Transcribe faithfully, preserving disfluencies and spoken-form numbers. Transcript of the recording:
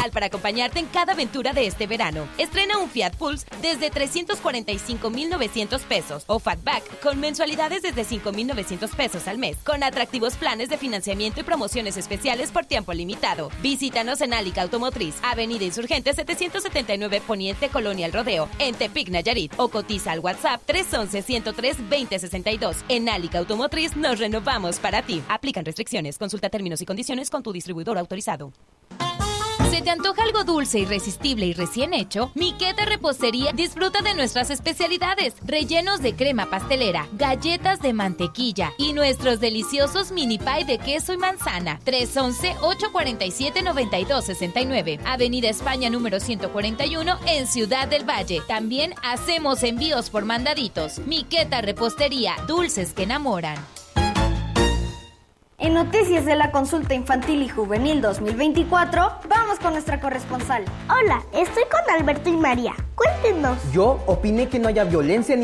ideal para acompañarte en cada aventura de este verano. Estrena un Fiat Pulse desde trescientos cuarenta y cinco mil novecientos pesos o Fatback con mensualidades desde cinco mil novecientos pesos al mes, con atractivos planes de financiamiento y promociones especiales por tiempo limitado. Visítanos en Alica Automotriz, Avenida Insurgente setecientos setenta y nueve Poniente, Colonia El Rodeo, en Tepic, Nayarit, o cotiza al WhatsApp tres once, ciento tres, veinte sesenta y dos. En Alica Automotriz nos renovamos para ti. Aplican restricciones. Consulta términos y condiciones con tu distribuidor autorizado. ¿Se te antoja algo dulce, irresistible y recién hecho? Miqueta Repostería disfruta de nuestras especialidades, rellenos de crema pastelera, galletas de mantequilla y nuestros deliciosos mini pie de queso y manzana. tres once, ocho cuarenta y siete, noventa y dos sesenta y nueve, Avenida España número ciento cuarenta y uno en Ciudad del Valle. También hacemos envíos por mandaditos. Miqueta Repostería, dulces que enamoran. En noticias de la consulta infantil y juvenil dos mil veinticuatro, vamos con nuestra corresponsal. Hola, estoy con Alberto y María. Cuéntenos. Yo opiné que no haya violencia ni